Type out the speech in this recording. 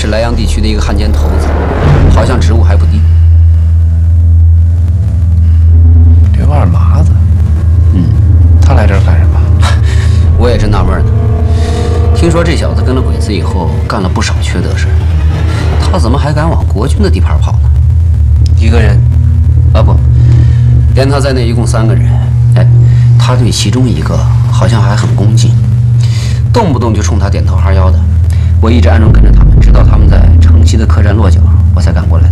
是莱阳地区的一个汉奸头子，好像职务还不低。 刘二麻子，他来这儿干什么？ 我也真纳闷呢。听说这小子跟了鬼子以后，干了不少缺德事，他怎么还敢往国军的地盘跑呢？ 一个人？ 啊不，连他在内一共3个人。哎，他对其中一个好像还很恭敬，动不动就冲他点头哈腰的。我一直暗中跟着他们，直到他们在城西的客栈落脚，我才敢过来。